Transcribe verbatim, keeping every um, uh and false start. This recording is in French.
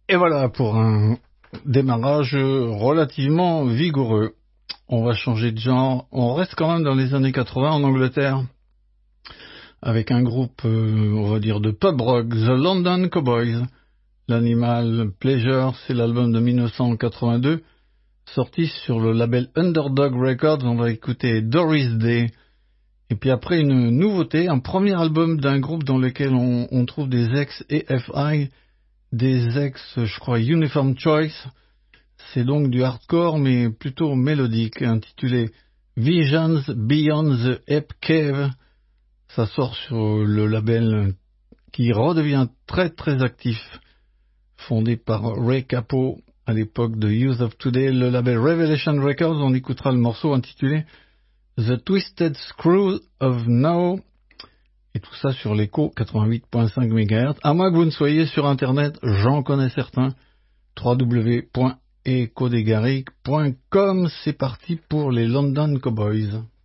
Et voilà pour un démarrage relativement vigoureux. On va changer de genre. On reste quand même dans les années quatre-vingts en Angleterre avec un groupe, euh, on va dire, de pub rock, The London Cowboys. L'Animal Pleasure, c'est l'album de mille neuf cent quatre-vingt-deux, sorti sur le label Underdog Records. On va écouter Doris Day. Et puis après, une nouveauté, un premier album d'un groupe dans lequel on, on trouve des ex-A F I, des ex, je crois, Uniform Choice. C'est donc du hardcore, mais plutôt mélodique, intitulé Visions Beyond the Ape Cave. Ça sort sur le label qui redevient très très actif, fondé par Ray Cappo à l'époque de Youth of Today, le label Revelation Records. On écoutera le morceau intitulé The Twisted Screw of Now, et tout ça sur l'écho quatre-vingt-huit virgule cinq mégahertz. À moins que vous ne soyez sur internet, j'en connais certains, w w w point echo des garrigues point com. C'est parti pour les London Cowboys.